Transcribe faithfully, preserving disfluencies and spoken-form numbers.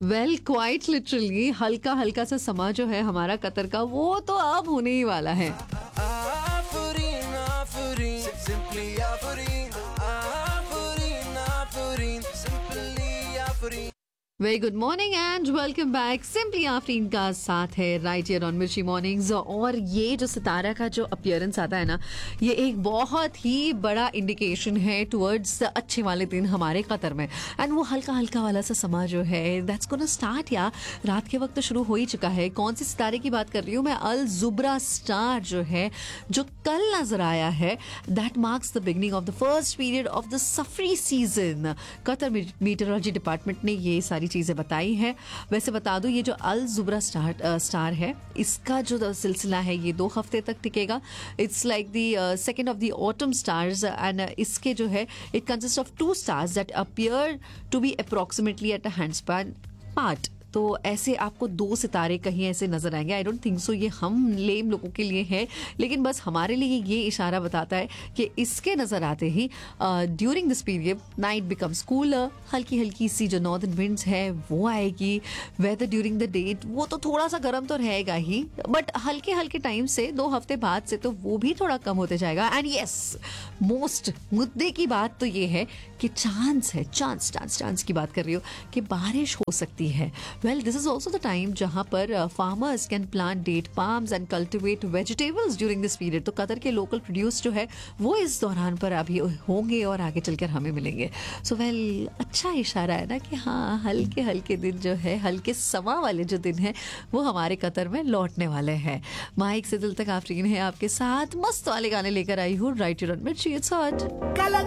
Well quite literally हल्का हल्का सा समा जो है हमारा कतर का, वो तो अब होने ही वाला है। Afureen, Afureen, simply Afureen, Afureen, Afureen, simply Afureen. Very good morning and welcome back. Simply Afreen का साथ है राइट हियर ऑन मिर्ची मॉर्निंग्स। और ये जो सितारा का जो अपीयरेंस आता है ना, ये एक बहुत ही बड़ा इंडिकेशन है टुवर्ड्स अच्छे वाले दिन हमारे कतर में। एंड वो हल्का हल्का वाला सा समा जो है दैट्स गोना स्टार्ट, या रात के वक्त तो शुरू हो ही चुका है। कौन सी सितारे की बात कर रही हूँ मैं? अल जुबरा स्टार जो है, जो कल नजर आया है, that marks the beginning of the first period of the सफरी सीजन। कतर मीटरोलॉजी डिपार्टमेंट ने ये सारी चीजें बताई है। वैसे बता दूं, ये जो अल जुबरा स्टार स्टार है, इसका जो सिलसिला है ये दो हफ्ते तक टिकेगा। It's like the second of the autumn stars and इसके जो है it consist of to stars that appear to be approximately at a hand span part. तो ऐसे आपको दो सितारे कहीं ऐसे नजर आएंगे। आई डोंट थिंक सो ये हम लेम लोगों के लिए है, लेकिन बस हमारे लिए ये इशारा बताता है कि इसके नजर आते ही during this period night becomes cooler. हल्की हल्की सी जो नॉर्दर्न विंड्स है वो आएगी। वेदर ड्यूरिंग द डे वो तो थोड़ा सा गर्म तो रहेगा ही, बट हल्के हल्के टाइम से दो हफ्ते बाद से तो वो भी थोड़ा कम होते जाएगा। एंड यस, मोस्ट मुद्दे की बात तो ये है कि चांस है, चांस चांस चांस की बात कर रही हो कि बारिश हो सकती है। Well, this is also the time जहां पर farmers can plant date palms and cultivate vegetables during this period. तो कतर के लोकल प्रोड्यूस जो है वो इस दौरान पर अभी होंगे और आगे चलकर हमें मिलेंगे। सो so, वेल well, अच्छा इशारा है ना कि हाँ, हल्के हल्के दिन जो है, हल्के समा वाले जो दिन है वो हमारे कतर में लौटने वाले हैं। माइक से दिल तक आफरीन है आपके साथ, मस्त वाले गाने लेकर आई हूँ राइट हियर ऑन मिर्ची। It's hot.